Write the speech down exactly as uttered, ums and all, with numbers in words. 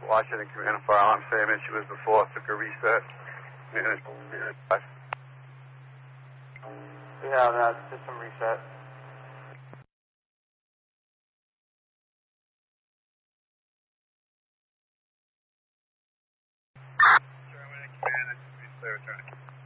Washington Command and Fire Alarm, same issue as before, took a reset. Yeah, that system reset. German Command, this is returning.